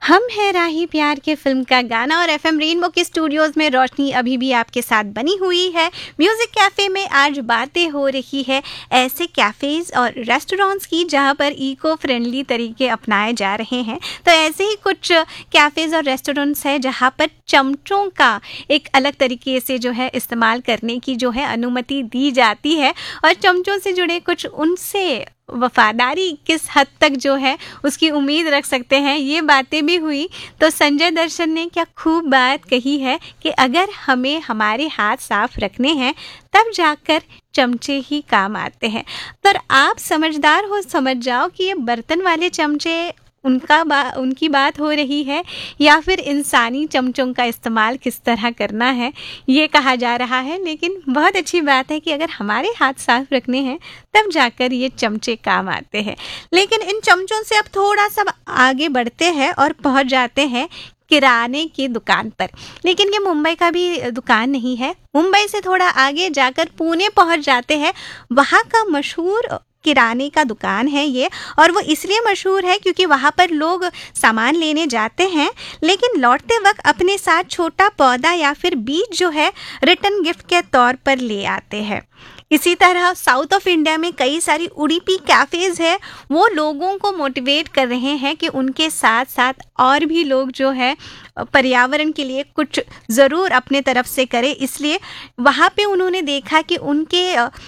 हम हैं राही प्यार के फिल्म का गाना और एफएम रेनबो के स्टूडियोज में रोशनी अभी भी आपके साथ बनी हुई है। म्यूजिक कैफे में आज बातें हो रही है ऐसे कैफेज और रेस्टोरेंट्स की जहां पर इको फ्रेंडली तरीके अपनाए जा रहे हैं। तो ऐसे ही कुछ कैफेज और रेस्टोरेंट्स हैं जहां पर चमचों का एक अलग तरीके से जो है इस्तेमाल करने की जो है अनुमति दी जाती है और चमचों से जुड़े कुछ उनसे वफादारी किस हद तक जो है उसकी उम्मीद रख सकते हैं, ये बातें भी हुई। तो संजय दर्शन ने क्या खूब बात कही है कि अगर हमें हमारे हाथ साफ रखने हैं तब जाकर चमचे ही काम आते हैं। पर आप समझदार हो समझ जाओ कि ये बर्तन वाले चमचे उनकी बात हो रही है या फिर इंसानी चमचों का इस्तेमाल किस तरह करना है ये कहा जा रहा है। लेकिन बहुत अच्छी बात है कि अगर हमारे हाथ साफ रखने हैं तब जाकर ये चमचे काम आते हैं। लेकिन इन चमचों से अब थोड़ा सा आगे बढ़ते हैं और पहुंच जाते हैं किराने की दुकान पर। लेकिन ये मुंबई का भी दुकान नहीं है, मुंबई से थोड़ा आगे जाकर पुणे पहुंच जाते हैं। वहाँ का मशहूर किराने का दुकान है ये, और वो इसलिए मशहूर है क्योंकि वहाँ पर लोग सामान लेने जाते हैं लेकिन लौटते वक्त अपने साथ छोटा पौधा या फिर बीज जो है रिटर्न गिफ्ट के तौर पर ले आते हैं। इसी तरह साउथ ऑफ इंडिया में कई सारी उडुपी कैफ़ेज है, वो लोगों को मोटिवेट कर रहे हैं कि उनके साथ साथ और भी लोग जो है पर्यावरण के लिए कुछ ज़रूर अपने तरफ से करें। इसलिए वहाँ पे उन्होंने देखा कि उनके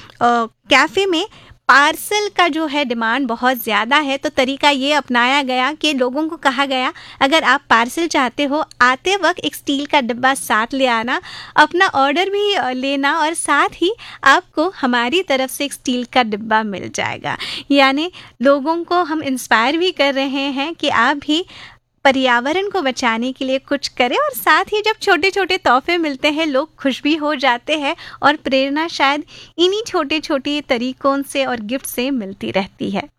कैफ़े में पार्सल का जो है डिमांड बहुत ज़्यादा है। तो तरीका ये अपनाया गया कि लोगों को कहा गया अगर आप पार्सल चाहते हो आते वक्त एक स्टील का डिब्बा साथ ले आना, अपना ऑर्डर भी लेना और साथ ही आपको हमारी तरफ से एक स्टील का डिब्बा मिल जाएगा। यानी लोगों को हम इंस्पायर भी कर रहे हैं कि आप भी पर्यावरण को बचाने के लिए कुछ करें, और साथ ही जब छोटे छोटे तोहफे मिलते हैं लोग खुश भी हो जाते हैं और प्रेरणा शायद इन्हीं छोटे छोटे तरीकों से और गिफ्ट से मिलती रहती है।